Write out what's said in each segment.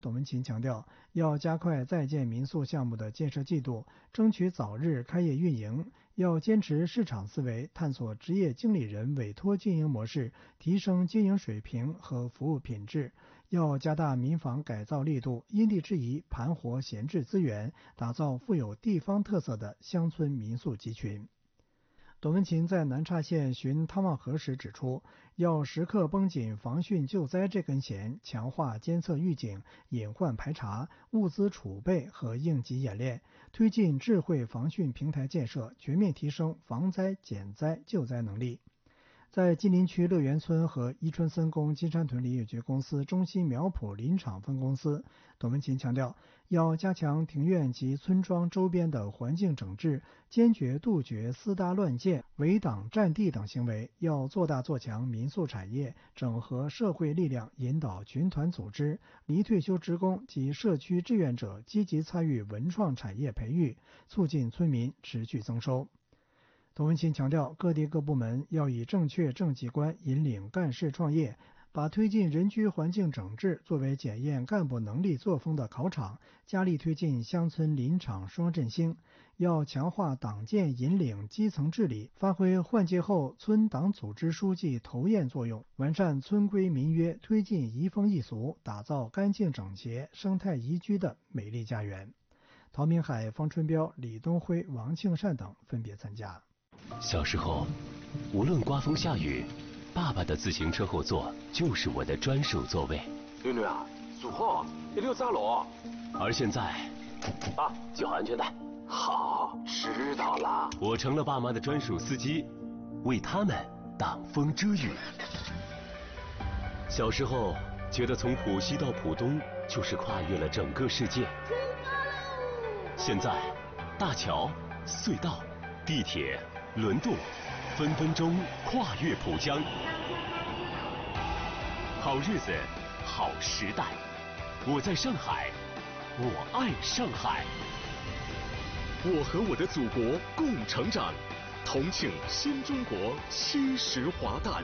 董文琴强调，要加快在建民宿项目的建设进度，争取早日开业运营。要坚持市场思维，探索职业经理人委托经营模式，提升经营水平和服务品质。要加大民房改造力度，因地制宜盘活闲置资源，打造富有地方特色的乡村民宿集群。董文琴在南岔县巡汤旺河时指出，要时刻绷紧防汛救灾这根弦，强化监测预警、隐患排查、物资储备和应急演练，推进智慧防汛平台建设，全面提升防灾减灾救灾能力。在金陵区乐园村和伊春森宫金山屯林业局公司中心苗圃林场分公司，董文琴强调，要加强庭院及村庄周边的环境整治，坚决杜绝私搭乱建、围挡占地等行为，要做大做强民宿产业，整合社会力量，引导群团组织、离退休职工及社区志愿者积极参与文创产业培育，促进村民持续增收。董文琴强调，各地各部门要以正确政绩观引领干事创业，把推进人居环境整治作为检验干部能力作风的考场，加力推进乡村林场双振兴。要强化党建引领基层治理，发挥换届后村党组织书记头雁作用，完善村规民约，推进移风易俗，打造干净整洁、生态宜居的美丽家园。陶明海、方春标、李东辉、王庆善等分别参加。 小时候，无论刮风下雨，爸爸的自行车后座就是我的专属座位。 女女啊，坐好，一定要站牢。 而现在， 啊，系好安全带。好，知道了。 我成了爸妈的专属司机，为他们挡风遮雨。小时候觉得从浦西到浦东就是跨越了整个世界。现在，大桥、隧道、地铁、轮渡，分分钟跨越浦江。好日子，好时代。我在上海，我爱上海。 我和我的祖国共成长，同庆新中国70华诞。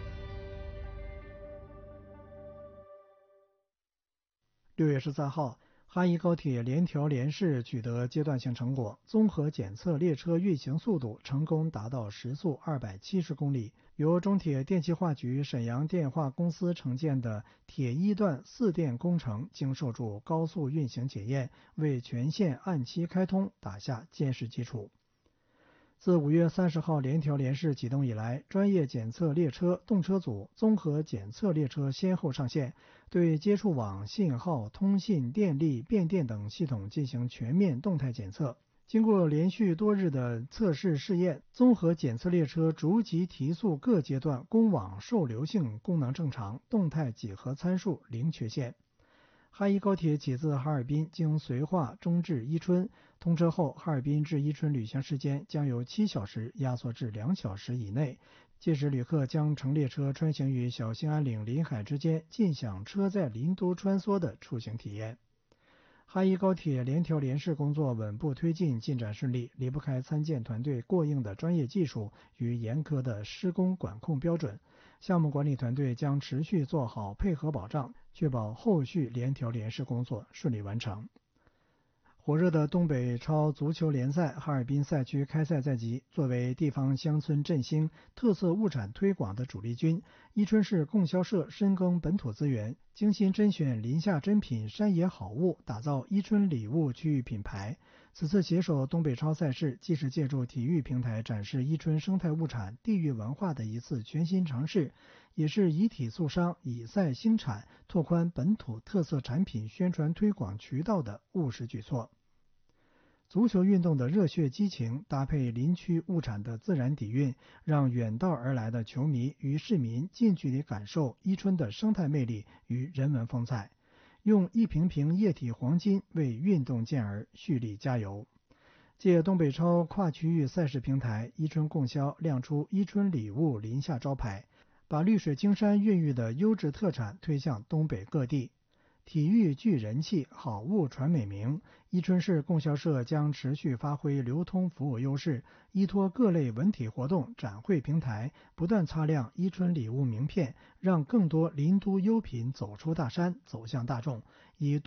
6月13号，哈宜高铁联调联试取得阶段性成果，综合检测列车运行速度成功达到时速270公里。由中铁电气化局沈阳电化公司承建的铁一段4电工程经受住高速运行检验，为全线按期开通打下坚实基础。自5月30号联调联试启动以来，专业检测列车、动车组、综合检测列车先后上线，对接触网、信号、通信、电力、变电等系统进行全面动态检测。经过连续多日的测试试验，综合检测列车逐级提速各阶段公网受流性功能正常，动态几何参数零缺陷。哈宜高铁起自哈尔滨，经绥化中至伊春，通车后哈尔滨至伊春旅行时间将由7小时压缩至2小时以内。届时旅客将乘列车穿行于小兴安岭临海之间，尽享车在林都穿梭的出行体验。哈宜高铁联调联试工作稳步推进，进展顺利，离不开参建团队过硬的专业技术与严苛的施工管控标准。项目管理团队将持续做好配合保障，确保后续联调联试工作顺利完成。火热的东北超足球联赛哈尔滨赛区开赛在即，作为地方乡村振兴、特色物产推广的主力军，伊春市供销社深耕本土资源，精心甄选林下珍品山野好物，打造伊春礼物区域品牌。此次携手东北超赛事，既是借助体育平台展示伊春生态物产、地域文化的一次全新尝试，也是以体促商、以赛兴产，拓宽本土特色产品宣传推广渠道的务实举措。足球运动的热血激情搭配林区物产的自然底蕴，让远道而来的球迷与市民近距离感受伊春的生态魅力与人文风采，用一瓶瓶液体黄金为运动健儿蓄力加油。借东北超跨区域赛事平台，伊春供销亮出伊春礼物林下招牌，把绿水青山孕育的优质特产推向东北各地。体育聚人气，好物传美名。伊春市供销社将持续发挥流通服务优势，依托各类文体活动、展会平台，不断擦亮伊春礼物名片，让更多林都优品走出大山，走向大众，以